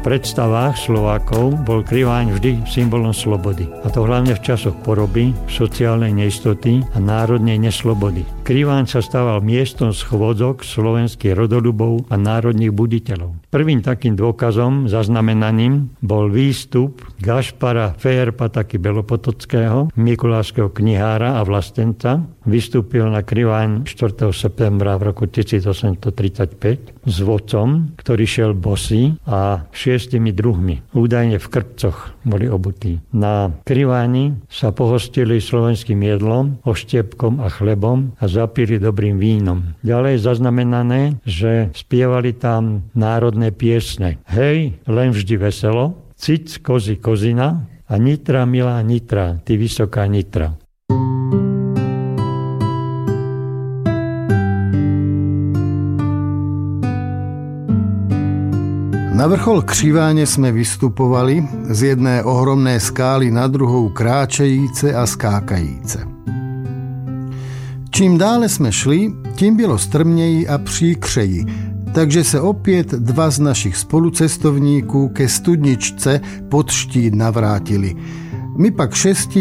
predstavách Slovákov bol Kriváň vždy symbolom slobody. A to hlavne v časoch poroby, sociálnej neistoty a národnej neslobody. Kriváň sa stával miestom schôdzok slovenských rodolubov a národných buditeľov. Prvým takým dôkazom, zaznamenaním, bol výstup Gašpara Fejerpataky Belopotockého, mikulášskeho knihára a vlastenca. Vystúpil na Kriváň 4. septembra v roku 1835 s vodcom, ktorý šiel bosý a 6 druhmi. Údajne v krpcoch boli obutí. Na Kriváni sa pohostili slovenským jedlom, oštiepkom a chlebom a zapili dobrým vínom. Ďalej zaznamenané, že spievali tam národné piesne. Hej, len vždy veselo, cic, kozy, kozina a Nitra, milá Nitra, ty vysoká Nitra. Na vrchol Kriváne sme vystupovali z jedné ohromné skály na druhou kráčajíce a skákajíce. Čím dále jsme šli, tím bylo strmněji a příkřeji, takže se opět dva z našich spolucestovníků ke studničce pod štít navrátili. My pak 6